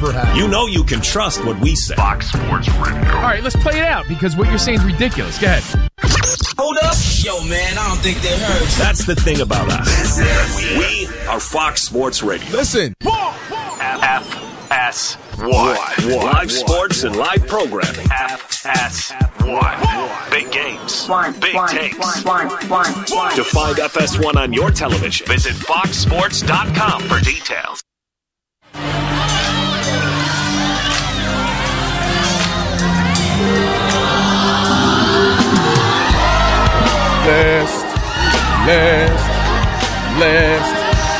ever had. You know you can trust what we say. Fox Sports Radio. All right, let's play it out because what you're saying is ridiculous. Go ahead. Hold up. Yo, man, I don't think that hurts. That's the thing about us. We are Fox Sports Radio. Listen. FS1. Live sports and live programming. FS1. Big games. Big takes. To find FS1 on your television, Visit foxsports.com for details. Last.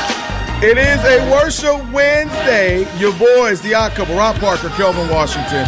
It is a Worship Wednesday. Your boys, the Odd Couple, Rob Parker, Kelvin Washington.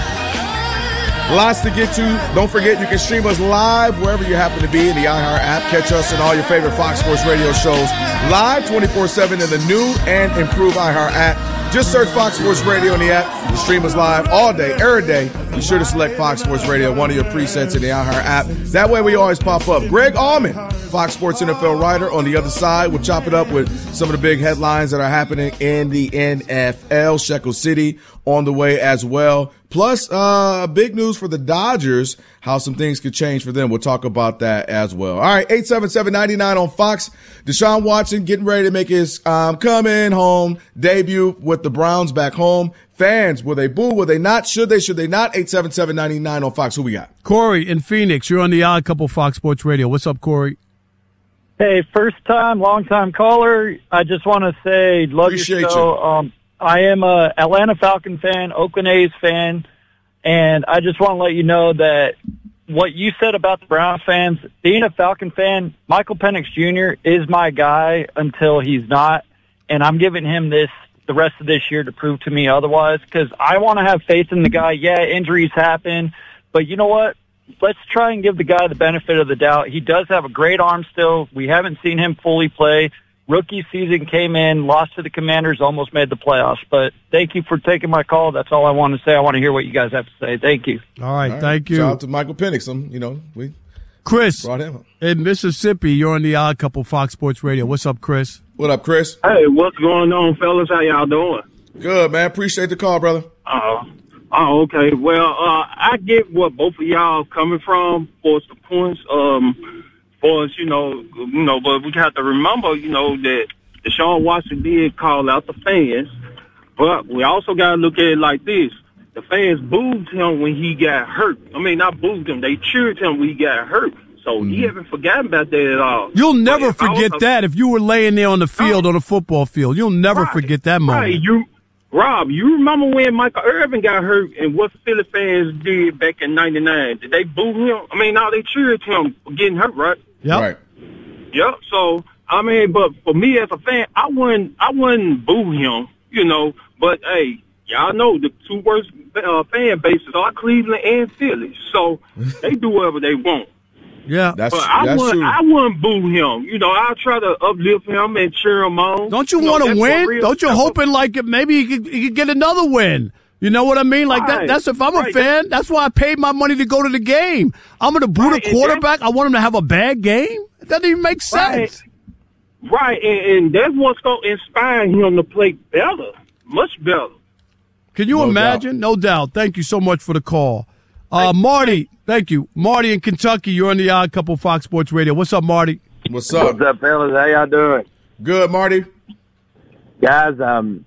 Lots to get to. Don't forget, you can stream us live wherever you happen to be in the iHeart app. Catch us in all your favorite Fox Sports Radio shows live 24/7 in the new and improved iHeart app. Just search Fox Sports Radio in the app. You can stream us live all day, every day. Be sure to select Fox Sports Radio, one of your presets in the iHeart app. That way we always pop up. Greg Allman, Fox Sports NFL writer, on the other side. We'll chop it up with some of the big headlines that are happening in the NFL. Shekel City on the way as well. Plus, big news for the Dodgers, how some things could change for them. We'll talk about that as well. All right, 877-99 on Fox. Deshaun Watson getting ready to make his coming home debut with the Browns back home. Fans, will they boo? Will they not? Should they not? 877-99 on Fox. Who we got? Corey in Phoenix. You're on the Odd Couple Fox Sports Radio. What's up, Corey? Hey, first time, long time caller. I just want to say, love Appreciate your show. I am a Atlanta Falcon fan, Oakland A's fan, and I just want to let you know that what you said about the Browns fans, being a Falcon fan, Michael Penix Jr. is my guy until he's not, and I'm giving him the rest of this year to prove to me otherwise, because I want to have faith in the guy. Yeah, injuries happen, but you know what? Let's try and give the guy the benefit of the doubt. He does have a great arm still. We haven't seen him fully play. Rookie season came in, lost to the Commanders, almost made the playoffs. But thank you for taking my call. That's all I want to say. I want to hear what you guys have to say. Thank you. All right. Thank you. Shout out to Michael Penix. We Chris brought him up. in Mississippi. You're on the Odd Couple Fox Sports Radio. What's up, Chris? What up, Chris? Hey, what's going on, fellas? How y'all doing? Good, man. Appreciate the call, brother. Okay. Well, I get what both of y'all coming from for the points. For us, but we have to remember, that Deshaun Watson did call out the fans, but we also got to look at it like this. The fans booed him when he got hurt. I mean, not booed him. They cheered him when he got hurt. So he haven't forgotten about that at all. You'll never forget that if you were laying there on the field, on the football field. You'll never forget that moment. Right. Rob, you remember when Michael Irvin got hurt and what the Philly fans did back in '99? Did they boo him? I mean, no, they cheered him for getting hurt, right? Yep. Right. Yep. So, I mean, but for me as a fan, I wouldn't boo him, But, hey, y'all know the two worst fan bases are Cleveland and Philly. So they do whatever they want. Yeah. That's true. I wouldn't boo him. I'll try to uplift him and cheer him on. Don't you want to win? Don't you hoping like maybe he could get another win? You know what I mean? Like that's if I'm a fan, that's why I paid my money to go to the game. I'm going to boo the quarterback. I want him to have a bad game. It doesn't even make sense. Right, and that's what's going to inspire him to play better, much better. Can you imagine? No doubt. Thank you so much for the call. Marty, thank you. Marty in Kentucky, you're on the Odd Couple Fox Sports Radio. What's up, Marty? What's up? What's up, fellas? How y'all doing? Good, Marty. Guys,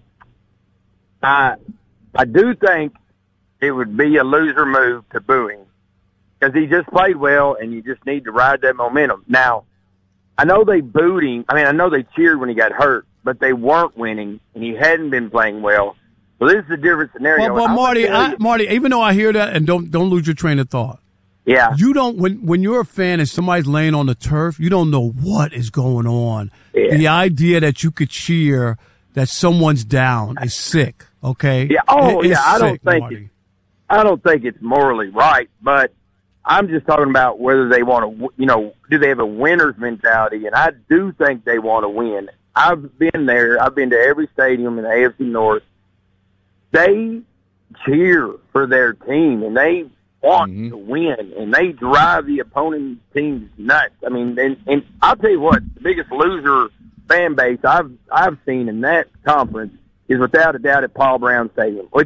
I do think it would be a loser move to boo him because he just played well, and you just need to ride that momentum. Now, I know they booed him. I mean, I know they cheered when he got hurt, but they weren't winning, and he hadn't been playing well. So this is a different scenario. Well, Marty, even though I hear that, and don't lose your train of thought. Yeah. You don't when you're a fan and somebody's laying on the turf, you don't know what is going on. Yeah. The idea that you could cheer that someone's down is sick. Okay. Yeah. I don't think it's morally right, but I'm just talking about whether they want to, do they have a winner's mentality? And I do think they want to win. I've been there. I've been to every stadium in the AFC North. They cheer for their team, and they want to win, and they drive the opponent teams nuts. I mean, and I'll tell you what, the biggest loser fan base I've seen in that conference is without a doubt at Paul Brown Stadium, which